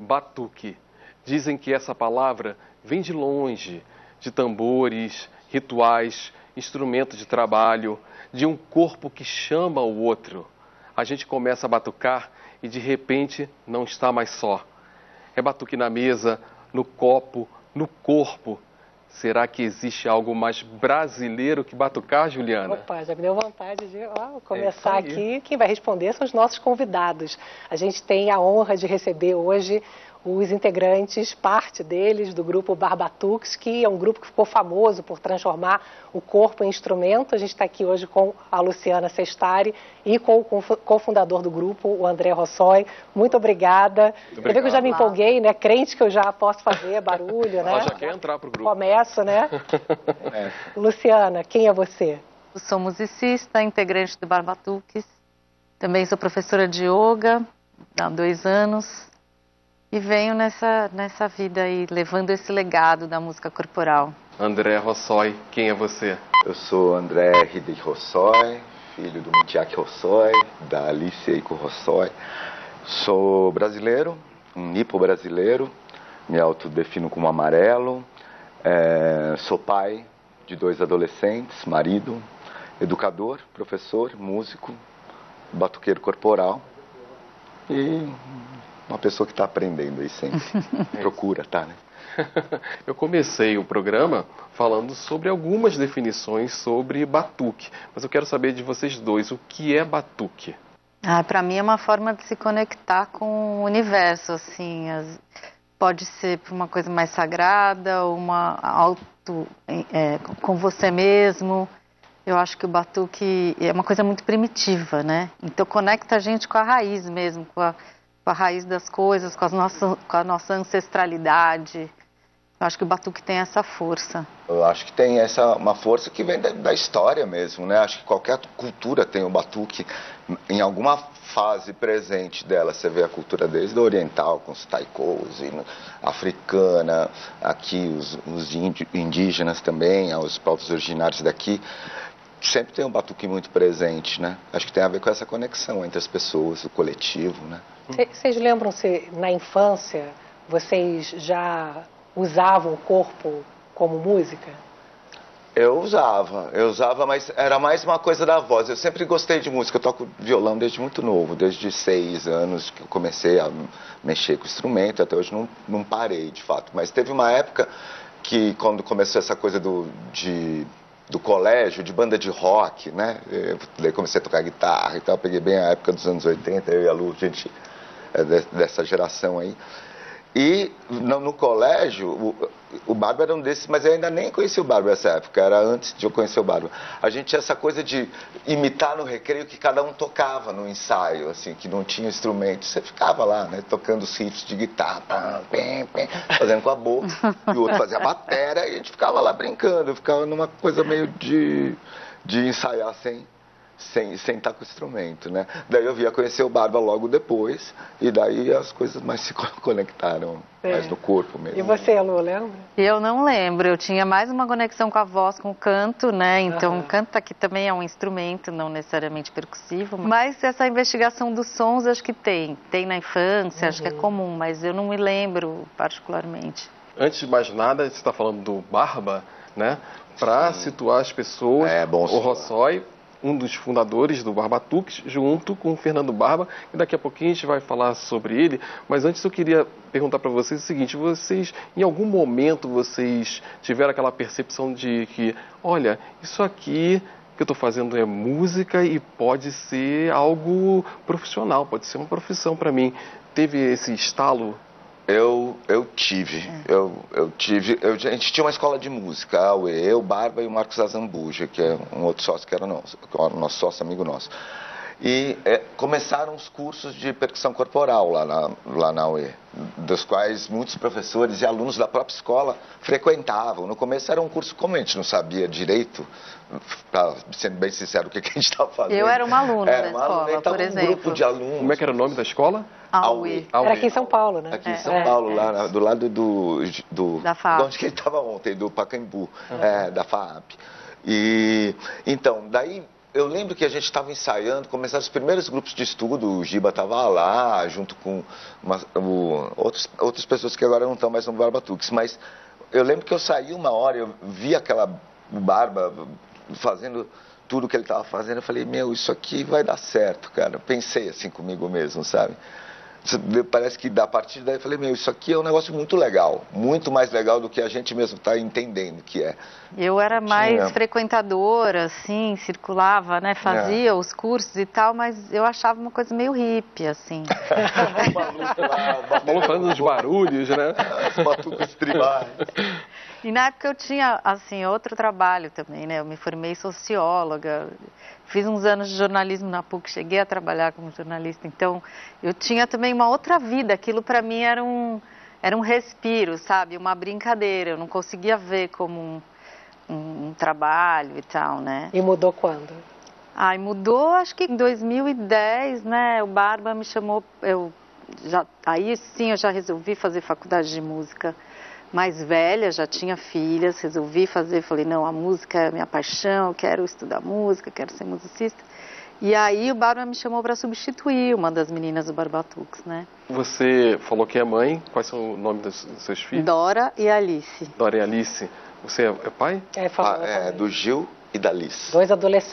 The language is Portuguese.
Batuque. Dizem que essa palavra vem de longe, de tambores, rituais, instrumentos de trabalho, de um corpo que chama o outro. A gente começa a batucar e de repente não está mais só. É batuque na mesa, no copo, no corpo. Será que existe algo mais brasileiro que batucar, Juliana? Opa, já me deu vontade de começar aqui. Quem vai responder são os nossos convidados. A gente tem a honra de receber hoje os integrantes, parte deles, do grupo Barbatuques, que é um grupo que ficou famoso por transformar o corpo em instrumento. A gente está aqui hoje com a Luciana Sestari e com o cofundador do grupo, o André Rossoi. Muito obrigada. Você vê que eu já me empolguei, né? Crente que eu já posso fazer barulho, né? Ela já quer entrar pro grupo. Começo, né? Luciana, quem é você? Eu sou musicista, integrante do Barbatuques. Também sou professora de yoga há 2 anos. E venho nessa vida aí, levando esse legado da música corporal. André Rossoi, quem é você? Eu sou André Hideki Rossoi, filho do Mitiaki Rossoi, da Alice Eiko Rossoi. Sou brasileiro, um nipo brasileiro, me autodefino como amarelo. Sou pai de 2 adolescentes, marido, educador, professor, músico, batuqueiro corporal e uma pessoa que está aprendendo aí sempre. Procura, tá, né? Eu comecei o programa falando sobre algumas definições sobre batuque, mas eu quero saber de vocês dois, o que é batuque? Para mim é uma forma de se conectar com o universo, assim. Pode ser por uma coisa mais sagrada, com você mesmo. Eu acho que o batuque é uma coisa muito primitiva, né? Então conecta a gente com a raiz mesmo, com a raiz das coisas, com a nossa ancestralidade. Eu acho que o batuque tem essa força. Eu acho que tem uma força que vem da história mesmo, né? Acho que qualquer cultura tem o batuque em alguma fase presente dela. Você vê a cultura desde a oriental, com os taikos, africana, aqui os indígenas também, os povos originários daqui. Sempre tem um batuque muito presente, né? Acho que tem a ver com essa conexão entre as pessoas, o coletivo, né? Vocês lembram-se, na infância, vocês já usavam o corpo como música? Eu usava, mas era mais uma coisa da voz. Eu sempre gostei de música, eu toco violão desde muito novo, desde 6 anos que eu comecei a mexer com o instrumento, até hoje não parei, de fato. Mas teve uma época que, quando começou essa coisa do colégio, de banda de rock, né? Daí comecei a tocar guitarra e tal, peguei bem a época dos anos 80, eu e a Lu, gente dessa geração aí. E no colégio, o Barba era um desses, mas eu ainda nem conheci o Barba nessa época, era antes de eu conhecer o Barba. A gente tinha essa coisa de imitar no recreio que cada um tocava no ensaio, assim, que não tinha instrumento. Você ficava lá, né, tocando os riffs de guitarra, fazendo com a boca, e o outro fazia a bateria, e a gente ficava lá brincando, ficava numa coisa meio de ensaiar sem estar com o instrumento, né? Daí eu via conhecer o Barba logo depois, e daí as coisas mais se conectaram, mais no corpo mesmo. E você, Lu, lembra? Eu não lembro, eu tinha mais uma conexão com a voz, com o canto, né? Então o canto aqui também é um instrumento, não necessariamente percussivo, mas essa investigação dos sons acho que tem na infância, acho que é comum, mas eu não me lembro particularmente. Antes de mais nada, você está falando do Barba, né? Para situar as pessoas, o Rossoi, um dos fundadores do Barbatuques, junto com o Fernando Barba, e daqui a pouquinho a gente vai falar sobre ele, mas antes eu queria perguntar para vocês o seguinte: vocês, em algum momento, vocês tiveram aquela percepção de que, olha, isso aqui que eu estou fazendo é música e pode ser algo profissional, pode ser uma profissão para mim? Teve esse estalo? Eu tive. A gente tinha uma escola de música, a UE, eu, Barba e o Marcos Azambuja, que é um outro sócio que era nosso sócio, amigo nosso. E começaram os cursos de percussão corporal lá na UE, dos quais muitos professores e alunos da própria escola frequentavam. No começo era um curso, como a gente não sabia direito, sendo bem sincero, o que a gente estava fazendo. Eu era uma aluna da escola, por exemplo. Um grupo de alunos. Como é que era o nome da escola? AUE. Era aqui em São Paulo, né? Aqui em São Paulo, lá do lado da FAAP. De onde que ele estava ontem, do Pacaembu, da FAAP. E então, daí eu lembro que a gente estava ensaiando, começaram os primeiros grupos de estudo, o Giba estava lá, junto com outras pessoas que agora não estão mais no Barbatuques, mas eu lembro que eu saí uma hora, eu vi aquela Barba fazendo tudo que ele estava fazendo, eu falei, meu, isso aqui vai dar certo, cara. Eu pensei assim comigo mesmo, sabe? Parece que a partir daí eu falei, meu, isso aqui é um negócio muito legal, muito mais legal do que a gente mesmo está entendendo que é. Eu era mais frequentadora, assim, circulava, né, fazia os cursos e tal, mas eu achava uma coisa meio hippie, assim. Vamos falando dos barulhos, né? Os batucos tribais. E na época eu tinha, assim, outro trabalho também, né? Eu me formei socióloga, fiz uns anos de jornalismo na PUC, cheguei a trabalhar como jornalista, então eu tinha também uma outra vida, aquilo para mim era um respiro, sabe? Uma brincadeira, eu não conseguia ver como um trabalho e tal, né? E mudou quando? Ai, mudou acho que em 2010, né? O Barba me chamou, aí sim eu já resolvi fazer faculdade de música. Mais velha, já tinha filhas, resolvi fazer, falei, não, a música é a minha paixão, eu quero estudar música, quero ser musicista. E aí o Barba me chamou para substituir uma das meninas do Barbatuques, né? Você falou que é mãe, quais são o nome dos seus filhos? Dora e Alice. Dora e Alice. Você é pai? É do Gil e da Alice. 2 adolescentes.